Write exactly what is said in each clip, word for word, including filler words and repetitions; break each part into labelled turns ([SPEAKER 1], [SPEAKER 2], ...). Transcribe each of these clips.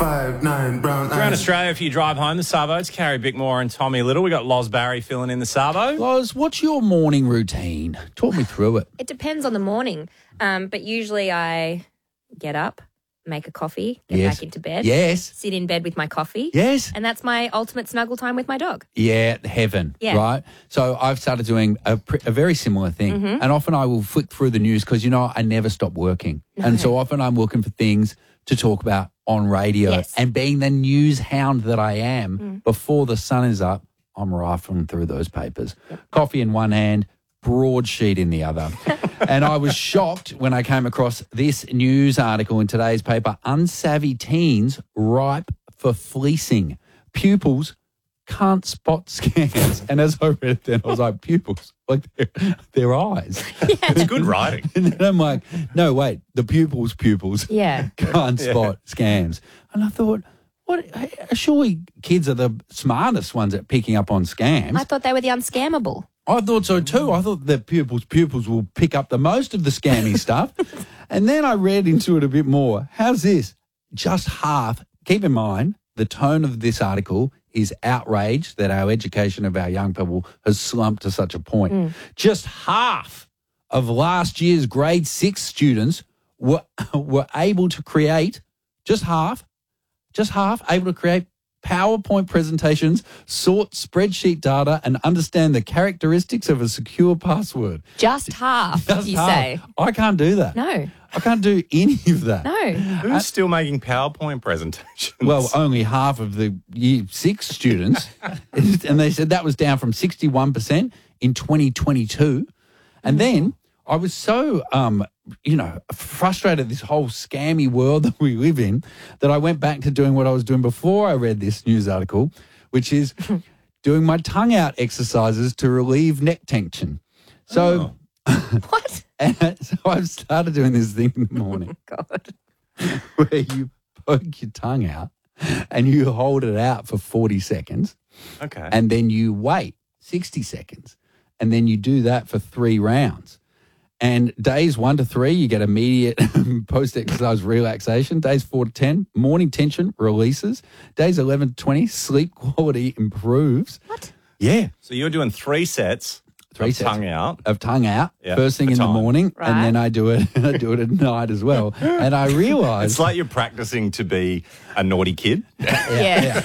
[SPEAKER 1] five, nine, brown eyes.
[SPEAKER 2] Around Australia, if you drive home, the Sabo, it's Carrie Bickmore and Tommy Little. We got Loz Barry filling in the Sabo.
[SPEAKER 3] Loz, what's your morning routine? Talk me through it.
[SPEAKER 4] It depends on the morning, um, but usually I get up, make a coffee, get
[SPEAKER 3] Yes.
[SPEAKER 4] back into bed,
[SPEAKER 3] Yes.
[SPEAKER 4] sit in bed with my coffee,
[SPEAKER 3] Yes.
[SPEAKER 4] and that's my ultimate snuggle time with my dog.
[SPEAKER 3] Yeah, heaven.
[SPEAKER 4] Yeah.
[SPEAKER 3] Right. So I've started doing a, pr- a very similar thing,
[SPEAKER 4] Mm-hmm.
[SPEAKER 3] and often I will flick through the news because you know I never stop working, and so often I'm looking for things to talk about on radio.
[SPEAKER 4] Yes.
[SPEAKER 3] And being the news hound that I am,
[SPEAKER 4] Mm.
[SPEAKER 3] before the sun is up, I'm rifling through those papers. Coffee in one hand, broadsheet in the other. And I was shocked when I came across this news article in today's paper, Unsavvy Teens Ripe for Fleecing. Pupils can't spot scams. And as I read it then, I was like, pupils, like their, their eyes.
[SPEAKER 2] It's good writing.
[SPEAKER 3] And then I'm like, no, wait, the pupils' pupils
[SPEAKER 4] Yeah.
[SPEAKER 3] can't spot scams. And I thought, what? Surely kids are the smartest ones at picking up on scams.
[SPEAKER 4] I thought they were the unscammable.
[SPEAKER 3] I thought so too. I thought the pupils' pupils will pick up the most of the scammy stuff. And then I read into it a bit more. How's this? Just half. Keep in mind, the tone of this article is outrage that our education of our young people has slumped to such a point. Just half of last year's grade six students were, were able to create, just half, just half able to create PowerPoint presentations, sort spreadsheet data, and understand the characteristics of a secure password.
[SPEAKER 4] Just half,
[SPEAKER 3] Just
[SPEAKER 4] you
[SPEAKER 3] half.
[SPEAKER 4] say?
[SPEAKER 3] I can't do that.
[SPEAKER 4] No,
[SPEAKER 3] I can't do any of that.
[SPEAKER 4] no.
[SPEAKER 2] Who's still making PowerPoint presentations?
[SPEAKER 3] Well, only half of the year six students. And they said that was down from sixty-one percent in twenty twenty-two. And then I was so, um, you know, frustrated at this whole scammy world that we live in that I went back to doing what I was doing before I read this news article, which is doing my tongue out exercises to relieve neck tension. So,
[SPEAKER 4] What?
[SPEAKER 3] and so I've started doing this thing in the morning
[SPEAKER 4] God.
[SPEAKER 3] where you poke your tongue out and you hold it out for forty seconds
[SPEAKER 2] okay.
[SPEAKER 3] and then you wait sixty seconds and then you do that for three rounds. And days one to three, you get immediate post-exercise relaxation. Days four to ten, morning tension releases. Days eleven to twenty, sleep quality improves.
[SPEAKER 4] What?
[SPEAKER 3] Yeah.
[SPEAKER 2] So you're doing three sets,
[SPEAKER 3] Three
[SPEAKER 2] of
[SPEAKER 3] sets.
[SPEAKER 2] tongue out.
[SPEAKER 3] Of tongue out,
[SPEAKER 2] Yeah,
[SPEAKER 3] first thing
[SPEAKER 2] for
[SPEAKER 3] in the
[SPEAKER 2] time.
[SPEAKER 3] morning,
[SPEAKER 4] Right.
[SPEAKER 3] and then I do it I do it at night as well. And I realised...
[SPEAKER 2] It's like you're practicing to be a naughty kid.
[SPEAKER 4] Yeah.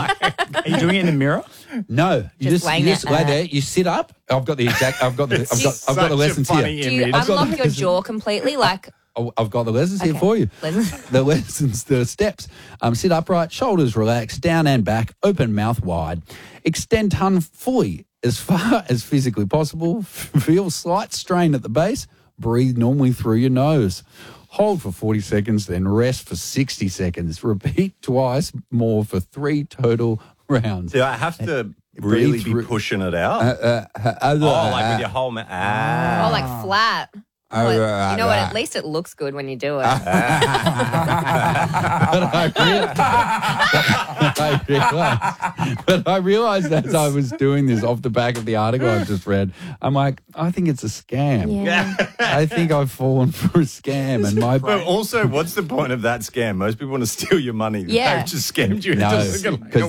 [SPEAKER 5] Are you doing it in the mirror?
[SPEAKER 3] No, you
[SPEAKER 4] Just
[SPEAKER 3] just,
[SPEAKER 4] laying
[SPEAKER 3] you just
[SPEAKER 4] there,
[SPEAKER 3] lay
[SPEAKER 4] uh,
[SPEAKER 3] there. You sit up. I've got the exact. I've got the. I've got.
[SPEAKER 2] It's
[SPEAKER 3] I've got the
[SPEAKER 2] such a
[SPEAKER 3] lessons
[SPEAKER 2] funny
[SPEAKER 3] here.
[SPEAKER 4] Do you
[SPEAKER 2] image.
[SPEAKER 3] I've got
[SPEAKER 4] unlock
[SPEAKER 3] the
[SPEAKER 4] your
[SPEAKER 3] lessons-
[SPEAKER 4] jaw completely? Like,
[SPEAKER 3] Oh, I've got the lessons here
[SPEAKER 4] Okay.
[SPEAKER 3] for you.
[SPEAKER 4] Lessons.
[SPEAKER 3] The lessons, the steps. Um, sit upright, shoulders relaxed, down and back, open mouth wide. Extend tongue fully as far as physically possible. Feel slight strain at the base. Breathe normally through your nose. Hold for forty seconds, then rest for sixty seconds. Repeat twice more for three total rounds.
[SPEAKER 2] Do I have to really be
[SPEAKER 3] through-
[SPEAKER 2] pushing it out?
[SPEAKER 3] Uh, uh, uh,
[SPEAKER 2] oh, like with your whole mouth. Ah.
[SPEAKER 4] oh, like flat. Well, you know what? At least it looks good when you do it.
[SPEAKER 3] But I, real- I realized, but I realized as I was doing this off the back of the article I've just read, I'm like, I think it's a scam.
[SPEAKER 4] Yeah.
[SPEAKER 3] I think I've fallen for a scam, and my
[SPEAKER 2] But also, what's the point of that scam? Most people want to steal your money.
[SPEAKER 4] Yeah.
[SPEAKER 2] They've just scammed you.
[SPEAKER 3] No,
[SPEAKER 2] Just-
[SPEAKER 3] because